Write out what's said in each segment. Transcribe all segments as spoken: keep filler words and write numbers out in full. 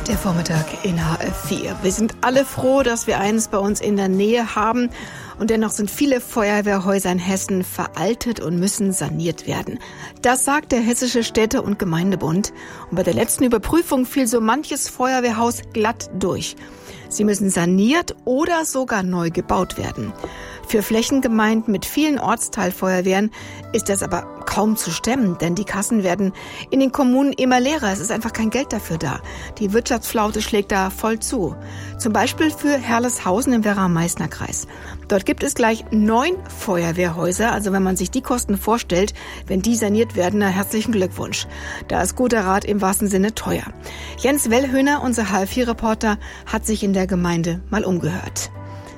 Der Vormittag in H R vier. Wir sind alle froh, dass wir eines bei uns in der Nähe haben. Und dennoch sind viele Feuerwehrhäuser in Hessen veraltet und müssen saniert werden. Das sagt der Hessische Städte- und Gemeindebund. Und bei der letzten Überprüfung fiel so manches Feuerwehrhaus glatt durch. Sie müssen saniert oder sogar neu gebaut werden. Für Flächengemeinden mit vielen Ortsteilfeuerwehren ist das aber kaum zu stemmen, denn die Kassen werden in den Kommunen immer leerer. Es ist einfach kein Geld dafür da. Die Wirtschaftsflaute schlägt da voll zu. Zum Beispiel für Herleshausen im Werra-Meißner-Kreis. Dort gibt es gleich neun Feuerwehrhäuser. Also wenn man sich die Kosten vorstellt, wenn die saniert werden, na, herzlichen Glückwunsch. Da ist guter Rat im wahrsten Sinne teuer. Jens Wellhöhner, unser H R vier Reporter, hat sich in der Gemeinde mal umgehört.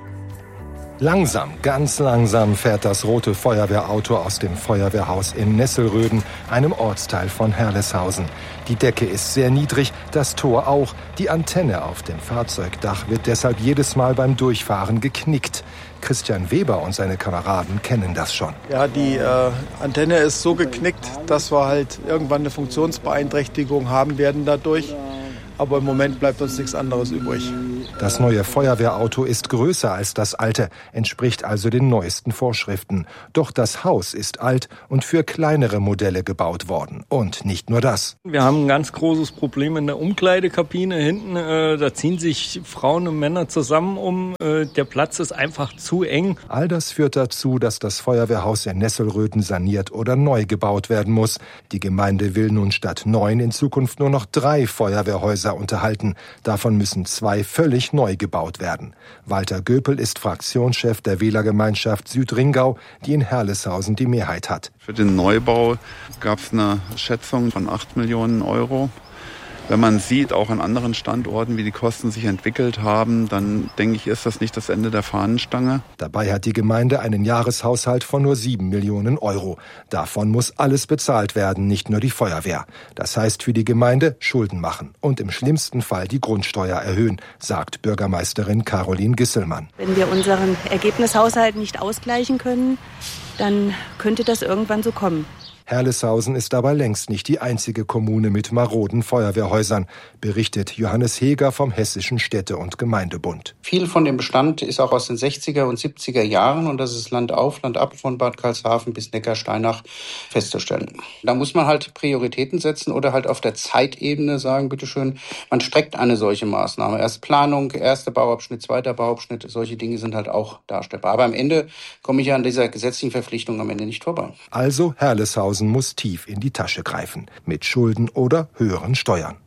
Langsam, ganz langsam fährt das rote Feuerwehrauto aus dem Feuerwehrhaus in Nesselröden, einem Ortsteil von Herleshausen. Die Decke ist sehr niedrig, das Tor auch. Die Antenne auf dem Fahrzeugdach wird deshalb jedes Mal beim Durchfahren geknickt. Christian Weber und seine Kameraden kennen das schon. Ja, die äh, Antenne ist so geknickt, dass wir halt irgendwann eine Funktionsbeeinträchtigung haben werden dadurch. Aber im Moment bleibt uns nichts anderes übrig. Das neue Feuerwehrauto ist größer als das alte, entspricht also den neuesten Vorschriften. Doch das Haus ist alt und für kleinere Modelle gebaut worden. Und nicht nur das. Wir haben ein ganz großes Problem in der Umkleidekabine hinten. Äh, da ziehen sich Frauen und Männer zusammen um. Äh, der Platz ist einfach zu eng. All das führt dazu, dass das Feuerwehrhaus in Nesselröden saniert oder neu gebaut werden muss. Die Gemeinde will nun statt neun in Zukunft nur noch drei Feuerwehrhäuser unterhalten. Davon müssen zwei völlig neu gebaut werden. Walter Göpel ist Fraktionschef der Wählergemeinschaft Südringau, die in Herleshausen die Mehrheit hat. Für den Neubau gab es eine Schätzung von acht Millionen Euro. Wenn man sieht, auch an anderen Standorten, wie die Kosten sich entwickelt haben, dann denke ich, ist das nicht das Ende der Fahnenstange. Dabei hat die Gemeinde einen Jahreshaushalt von nur sieben Millionen Euro. Davon muss alles bezahlt werden, nicht nur die Feuerwehr. Das heißt für die Gemeinde Schulden machen und im schlimmsten Fall die Grundsteuer erhöhen, sagt Bürgermeisterin Caroline Gisselmann. Wenn wir unseren Ergebnishaushalt nicht ausgleichen können, dann könnte das irgendwann so kommen. Herleshausen ist aber längst nicht die einzige Kommune mit maroden Feuerwehrhäusern, berichtet Johannes Heger vom Hessischen Städte- und Gemeindebund. Viel von dem Bestand ist auch aus den sechziger und siebziger Jahren und das ist Land auf, Land ab von Bad Karlshafen bis Neckarsteinach festzustellen. Da muss man halt Prioritäten setzen oder halt auf der Zeitebene sagen, bitteschön, man streckt eine solche Maßnahme. Erst Planung, erster Bauabschnitt, zweiter Bauabschnitt, solche Dinge sind halt auch darstellbar. Aber am Ende komme ich ja an dieser gesetzlichen Verpflichtung am Ende nicht vorbei. Also Herleshausen muss tief in die Tasche greifen, mit Schulden oder höheren Steuern.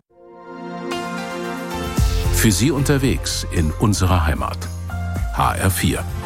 Für Sie unterwegs in unserer Heimat. H R vier.